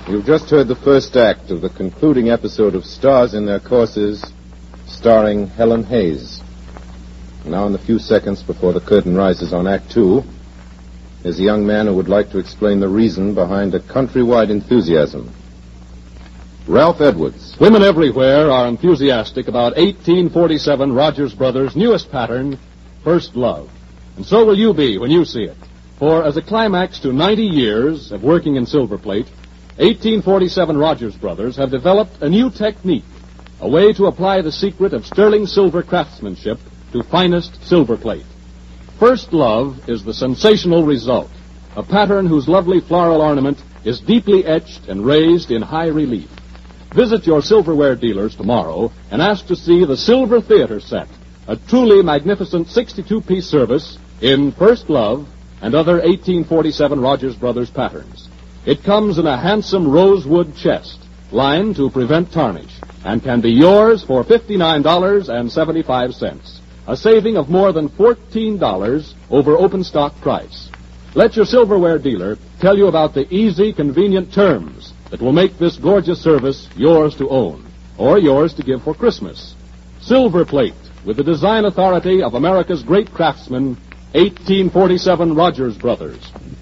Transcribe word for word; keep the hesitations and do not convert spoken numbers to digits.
You've just heard the first act of the concluding episode of Stars in Their Courses, starring Helen Hayes. Now, in the few seconds before the curtain rises on Act Two, is a young man who would like to explain the reason behind a countrywide enthusiasm. Ralph Edwards. Women everywhere are enthusiastic about eighteen forty-seven Rogers Brothers' newest pattern, First Love. And so will you be when you see it. For as a climax to ninety years of working in silver plate, eighteen forty-seven Rogers Brothers have developed a new technique, a way to apply the secret of sterling silver craftsmanship to finest silver plate. First Love is the sensational result, a pattern whose lovely floral ornament is deeply etched and raised in high relief. Visit your silverware dealers tomorrow and ask to see the Silver Theater set, a truly magnificent sixty-two piece service in First Love and other eighteen forty-seven Rogers Brothers patterns. It comes in a handsome rosewood chest, lined to prevent tarnish, and can be yours for fifty-nine dollars and seventy-five cents, a saving of more than fourteen dollars over open stock price. Let your silverware dealer tell you about the easy, convenient terms that will make this gorgeous service yours to own, or yours to give for Christmas. Silver plate, with the design authority of America's great craftsmen, eighteen forty-seven Rogers Brothers.